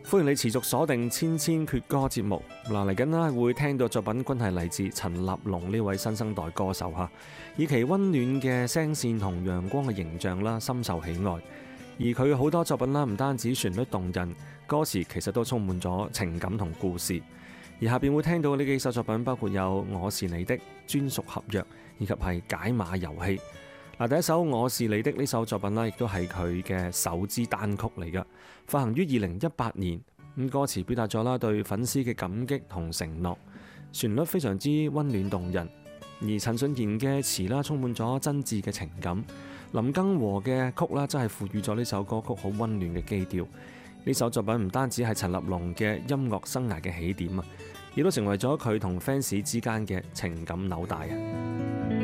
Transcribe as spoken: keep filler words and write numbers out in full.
歡迎你持續鎖定千千闕歌節目。嗱，嚟緊啦會聽到作品均係嚟自陳立農呢位新生代歌手嚇，以其溫暖嘅聲線同陽光嘅形象啦，深受喜愛。而佢好多作品啦，唔單止旋律動人，歌詞其實都充滿咗情感同故事。而下邊會聽到嘅呢幾首作品，包括有《我是你的》、《專屬合約》以及係《解碼遊戲》。嗱，第一首《我是你的》呢首作品啦，亦都係佢嘅首支單曲嚟㗎，發行於二零一八年。咁歌詞表達咗啦對粉絲嘅感激同承諾，旋律非常之溫暖動人。而陳信賢嘅詞啦，充滿咗真摯嘅情感。林更和嘅曲啦，真係賦予咗呢首歌曲好溫暖嘅基調。呢首作品唔單止係陳立農嘅音樂生涯嘅起點啊，亦都成為咗佢同 fans 之間嘅情感紐帶啊。